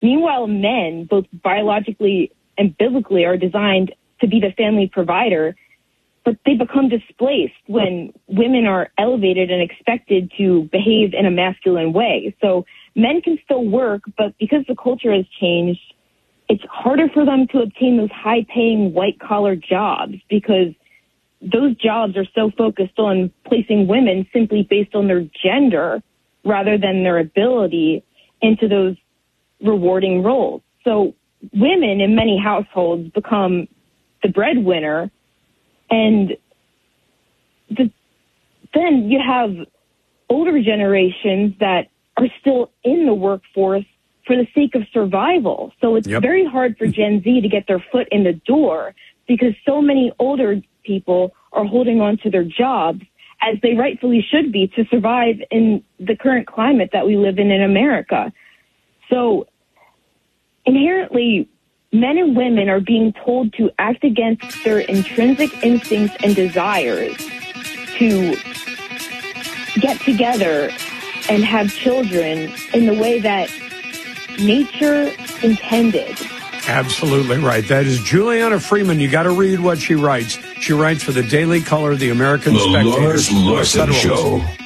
Meanwhile, men, both biologically and biblically, are designed to be the family provider, but they become displaced when women are elevated and expected to behave in a masculine way. So men can still work, but because the culture has changed, it's harder for them to obtain those high-paying white-collar jobs because those jobs are so focused on placing women simply based on their gender rather than their ability into those rewarding roles. So women in many households become the breadwinner, and then you have older generations that are still in the workforce for the sake of survival. So it's very hard for Gen Z to get their foot in the door because so many older people are holding on to their jobs, as they rightfully should be, to survive in the current climate that we live in America. So inherently, men and women are being told to act against their intrinsic instincts and desires to get together and have children in the way that nature intended. Absolutely right. That is Juliana Freeman. You got to read what she writes. She writes for the Daily Caller, the American Spectator. The Lars Larson Show.